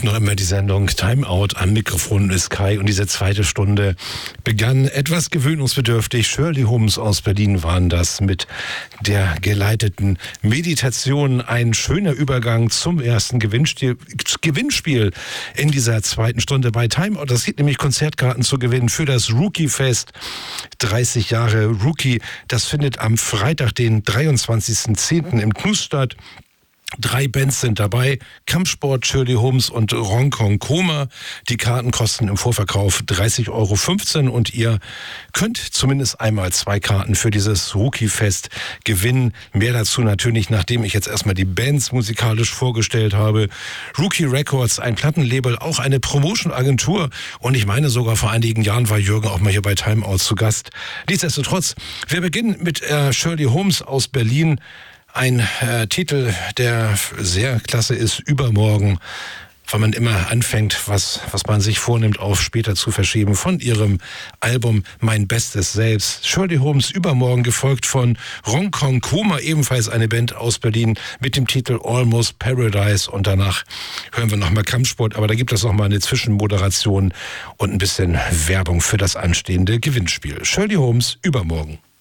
Noch immer die Sendung Time Out, am Mikrofon ist Kai und diese zweite Stunde begann etwas gewöhnungsbedürftig. Shirley Holmes aus Berlin waren das mit der geleiteten Meditation. Ein schöner Übergang zum ersten Gewinnspiel in dieser zweiten Stunde bei Time Out. Das gibt nämlich Konzertkarten zu gewinnen für das Rookie Fest. 30 Jahre Rookie. Das findet am Freitag, den 23.10. im Knus statt. 3 Bands sind dabei, Kampfsport, Shirley Holmes und Ronkong Koma. Die Karten kosten im Vorverkauf 30,15 € und ihr könnt zumindest einmal 2 Karten für dieses Rookie-Fest gewinnen. Mehr dazu natürlich, nachdem ich jetzt erstmal die Bands musikalisch vorgestellt habe. Rookie Records, ein Plattenlabel, auch eine Promotion-Agentur und ich meine sogar vor einigen Jahren war Jürgen auch mal hier bei Time Out zu Gast. Nichtsdestotrotz, wir beginnen mit Shirley Holmes aus Berlin. Ein Titel, der sehr klasse ist, Übermorgen, weil man immer anfängt, was man sich vornimmt, auf später zu verschieben, von ihrem Album Mein Bestes Selbst. Shirley Holmes, Übermorgen, gefolgt von Ronkong Koma, ebenfalls eine Band aus Berlin, mit dem Titel Almost Paradise. Und danach hören wir nochmal Kampfsport, aber da gibt es nochmal eine Zwischenmoderation und ein bisschen Werbung für das anstehende Gewinnspiel. Shirley Holmes, Übermorgen.